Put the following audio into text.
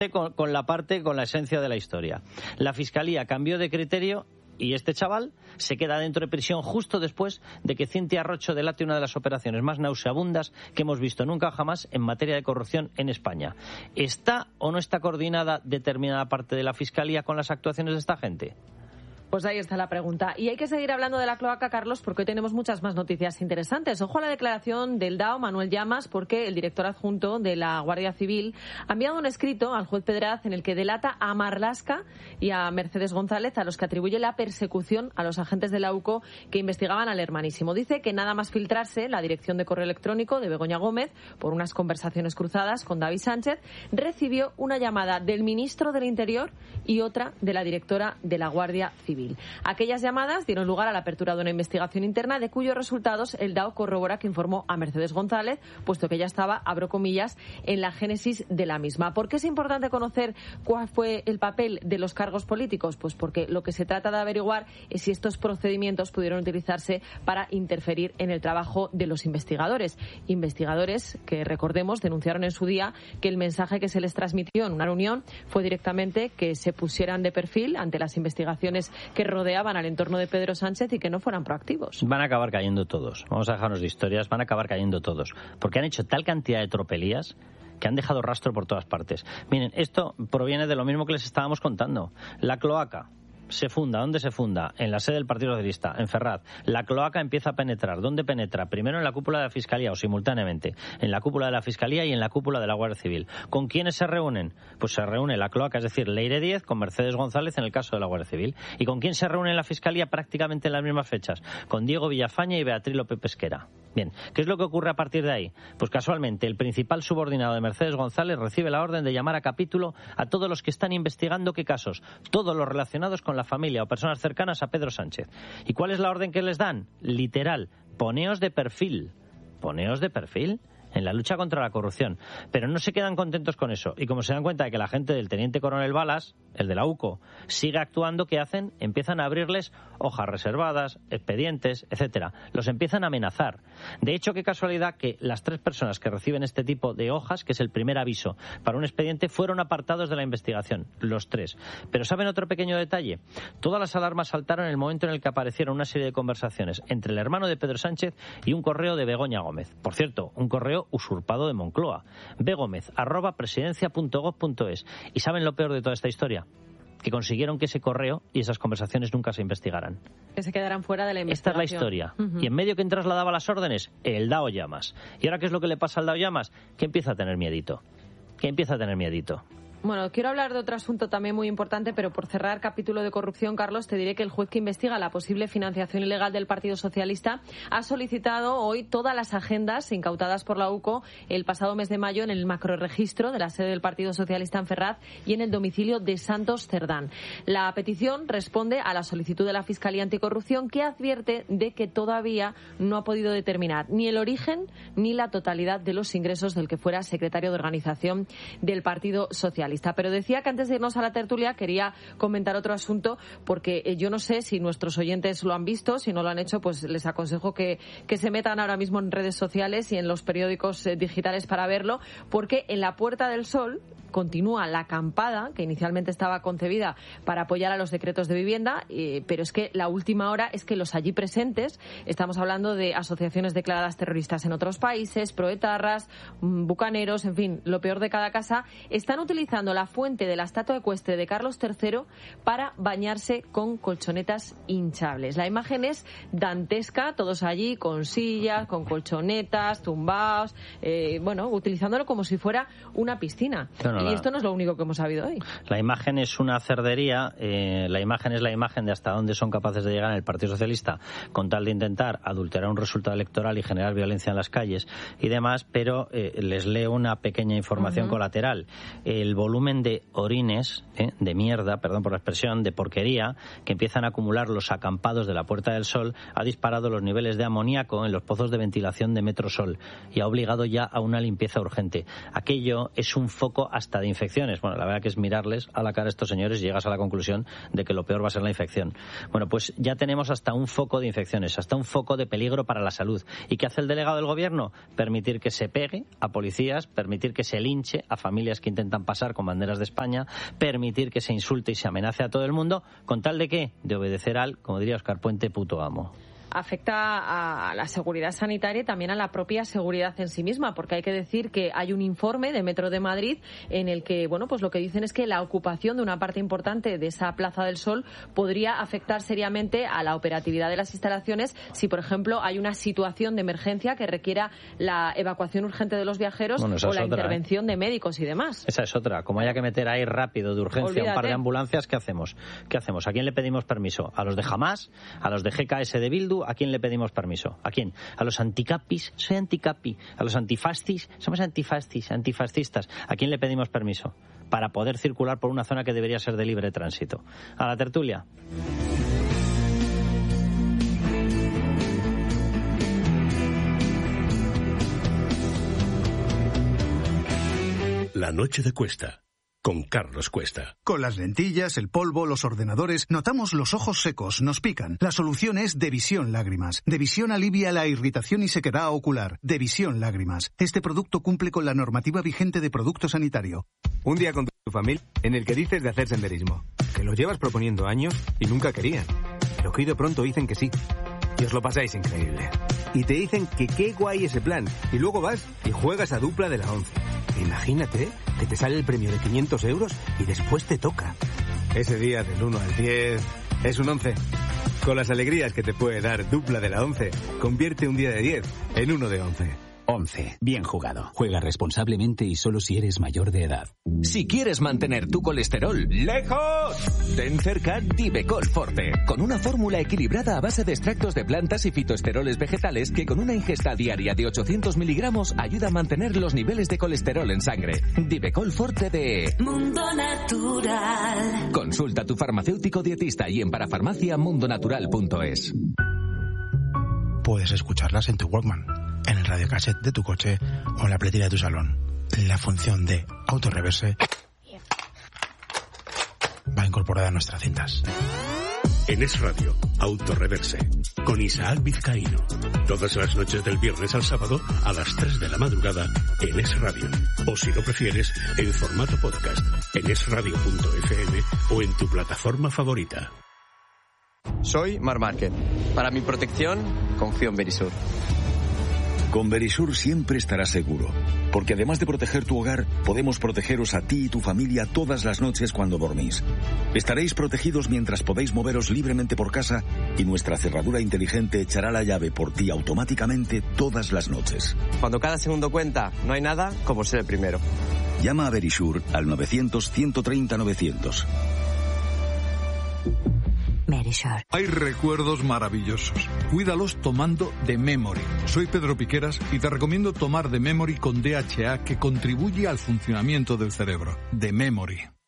con la esencia de la historia. La Fiscalía cambió de criterio y este chaval se queda dentro de prisión justo después de que Cintia Rocho delate una de las operaciones más nauseabundas que hemos visto nunca jamás en materia de corrupción en España. ¿Está o no está coordinada determinada parte de la Fiscalía con las actuaciones de esta gente? Pues ahí está la pregunta. Y hay que seguir hablando de la cloaca, Carlos, porque hoy tenemos muchas más noticias interesantes. Ojo a la declaración del DAO, Manuel Llamas, porque el director adjunto de la Guardia Civil ha enviado un escrito al juez Pedraz en el que delata a Marlaska y a Mercedes González, a los que atribuye la persecución a los agentes de la UCO que investigaban al hermanísimo. Dice que nada más filtrarse la dirección de correo electrónico de Begoña Gómez por unas conversaciones cruzadas con David Sánchez, recibió una llamada del ministro del Interior y otra de la directora de la Guardia Civil. Aquellas llamadas dieron lugar a la apertura de una investigación interna de cuyos resultados el DAO corrobora que informó a Mercedes González, puesto que ella estaba, abro comillas, en la génesis de la misma. ¿Por qué es importante conocer cuál fue el papel de los cargos políticos? Pues porque lo que se trata de averiguar es si estos procedimientos pudieron utilizarse para interferir en el trabajo de los investigadores. Investigadores que, recordemos, denunciaron en su día que el mensaje que se les transmitió en una reunión fue directamente que se pusieran de perfil ante las investigaciones que rodeaban al entorno de Pedro Sánchez y que no fueran proactivos. Van a acabar cayendo todos. Vamos a dejarnos de historias. Van a acabar cayendo todos. Porque han hecho tal cantidad de tropelías que han dejado rastro por todas partes. Miren, esto proviene de lo mismo que les estábamos contando. La cloaca se funda. ¿Dónde se funda? En la sede del Partido Socialista, en Ferraz. La cloaca empieza a penetrar. ¿Dónde penetra? Primero en la cúpula de la Fiscalía o simultáneamente. En la cúpula de la Fiscalía y en la cúpula de la Guardia Civil. ¿Con quiénes se reúnen? Pues se reúne la cloaca, es decir, Leire Díez con Mercedes González en el caso de la Guardia Civil. ¿Y con quién se reúne en la Fiscalía prácticamente en las mismas fechas? Con Diego Villafaña y Beatriz López Pesquera. Bien, ¿qué es lo que ocurre a partir de ahí? Pues casualmente el principal subordinado de Mercedes González recibe la orden de llamar a capítulo a todos los que están investigando qué casos, todos los relacionados con la familia o personas cercanas a Pedro Sánchez. ¿Y cuál es la orden que les dan? Literal, poneos de perfil. ¿Poneos de perfil? En la lucha contra la corrupción. Pero no se quedan contentos con eso. Y como se dan cuenta de que la gente del teniente coronel Balas, el de la UCO, sigue actuando, ¿qué hacen? Empiezan a abrirles hojas reservadas, expedientes, etcétera. Los empiezan a amenazar. De hecho, qué casualidad que las 3 personas que reciben este tipo de hojas, que es el primer aviso para un expediente, fueron apartados de la investigación. Los 3. Pero ¿saben otro pequeño detalle? Todas las alarmas saltaron en el momento en el que aparecieron una serie de conversaciones entre el hermano de Pedro Sánchez y un correo de Begoña Gómez. Por cierto, un correo usurpado de Moncloa. begomez@presidencia.gov.es. ¿Y saben lo peor de toda esta historia? Que consiguieron que ese correo y esas conversaciones nunca se investigaran. Que se quedaran fuera de la investigación. Esta es la historia. Y en medio, ¿quién trasladaba las órdenes? El DAO Llamas. ¿Y ahora qué es lo que le pasa al DAO Llamas? Que empieza a tener miedito. Bueno, quiero hablar de otro asunto también muy importante, pero por cerrar capítulo de corrupción, Carlos, te diré que el juez que investiga la posible financiación ilegal del Partido Socialista ha solicitado hoy todas las agendas incautadas por la UCO el pasado mes de mayo en el macrorregistro de la sede del Partido Socialista en Ferraz y en el domicilio de Santos Cerdán. La petición responde a la solicitud de la Fiscalía Anticorrupción, que advierte de que todavía no ha podido determinar ni el origen ni la totalidad de los ingresos del que fuera secretario de organización del Partido Socialista. Pero decía que antes de irnos a la tertulia quería comentar otro asunto, porque yo no sé si nuestros oyentes lo han visto. Si no lo han hecho, pues les aconsejo que se metan ahora mismo en redes sociales y en los periódicos digitales para verlo, porque en la Puerta del Sol continúa la acampada que inicialmente estaba concebida para apoyar a los decretos de vivienda, pero es que la última hora es que los allí presentes, estamos hablando de asociaciones declaradas terroristas en otros países, proetarras, bucaneros, en fin, lo peor de cada casa, están utilizando la fuente de la estatua ecuestre de Carlos III para bañarse con colchonetas hinchables. La imagen es dantesca, todos allí con sillas, con colchonetas, tumbados, utilizándolo como si fuera una piscina. Y esto no es lo único que hemos sabido hoy. La imagen es una cerdería, la imagen es la imagen de hasta dónde son capaces de llegar en el Partido Socialista con tal de intentar adulterar un resultado electoral y generar violencia en las calles y demás, pero les leo una pequeña información colateral. El volumen de orines, de mierda, perdón por la expresión, de porquería, que empiezan a acumular los acampados de la Puerta del Sol, ha disparado los niveles de amoníaco en los pozos de ventilación de Metrosol y ha obligado ya a una limpieza urgente. Aquello es un foco hasta de infecciones. Bueno, la verdad que es mirarles a la cara a estos señores y llegas a la conclusión de que lo peor va a ser la infección. Bueno, pues ya tenemos hasta un foco de infecciones, hasta un foco de peligro para la salud. ¿Y qué hace el delegado del gobierno? Permitir que se pegue a policías, permitir que se linche a familias que intentan pasar con banderas de España, permitir que se insulte y se amenace a todo el mundo, ¿con tal de qué? De obedecer al, como diría Óscar Puente, puto amo. Afecta a la seguridad sanitaria y también a la propia seguridad en sí misma, porque hay que decir que hay un informe de Metro de Madrid en el que, bueno, pues lo que dicen es que la ocupación de una parte importante de esa Plaza del Sol podría afectar seriamente a la operatividad de las instalaciones si, por ejemplo, hay una situación de emergencia que requiera la evacuación urgente de los viajeros o la intervención de médicos y demás. Esa es otra. Como haya que meter ahí rápido, de urgencia, un par de ambulancias, ¿qué hacemos? ¿A quién le pedimos permiso? ¿A los de Hamás? ¿A los de GKS de Bildu? ¿A quién le pedimos permiso? ¿A quién? ¿A los anticapis? Soy anticapi. ¿A los antifascis? Somos antifascistas. ¿A quién le pedimos permiso? Para poder circular por una zona que debería ser de libre tránsito. A la tertulia. La noche de Cuesta, con Carlos Cuesta. Con las lentillas, el polvo, los ordenadores, notamos los ojos secos, nos pican. La solución es Devisión Lágrimas. Devisión alivia la irritación y sequedad ocular. Devisión Lágrimas. Este producto cumple con la normativa vigente de producto sanitario. Un día con tu familia en el que dices de hacer senderismo, que lo llevas proponiendo años y nunca querían, pero que hoy de pronto dicen que sí. Y os lo pasáis increíble. Y te dicen que qué guay ese plan. Y luego vas y juegas a dupla de la 11. Imagínate que te sale el premio de 500 euros y después te toca. Ese día del 1 al 10 es un 11. Con las alegrías que te puede dar dupla de la 11, convierte un día de 10 en uno de 11. 11. Bien jugado. Juega responsablemente y solo si eres mayor de edad. Si quieres mantener tu colesterol lejos, ten cerca Divecol Forte, con una fórmula equilibrada a base de extractos de plantas y fitoesteroles vegetales que con una ingesta diaria de 800 miligramos ayuda a mantener los niveles de colesterol en sangre. Divecol Forte de Mundo Natural. Consulta a tu farmacéutico dietista y en parafarmaciamundonatural.es. Puedes escucharlas en tu Walkman, en el radiocassette de tu coche o en la pletera de tu salón. La función de autorreverse va incorporada a nuestras cintas. En Es Radio, Autorreverse, con Isaac Vizcaíno. Todas las noches del viernes al sábado a las 3 de la madrugada en Es Radio. O si lo prefieres, en formato podcast, en esradio.fm o en tu plataforma favorita. Soy Marc Márquez. Para mi protección, confío en Verisur. Con Verisur siempre estarás seguro, porque además de proteger tu hogar, podemos protegeros a ti y tu familia todas las noches cuando dormís. Estaréis protegidos mientras podéis moveros libremente por casa y nuestra cerradura inteligente echará la llave por ti automáticamente todas las noches. Cuando cada segundo cuenta, no hay nada como ser el primero. Llama a Verisur al 900-130-900. Verisur. Hay recuerdos maravillosos. Cuídalos tomando The Memory. Soy Pedro Piqueras y te recomiendo tomar The Memory con DHA, que contribuye al funcionamiento del cerebro. The Memory.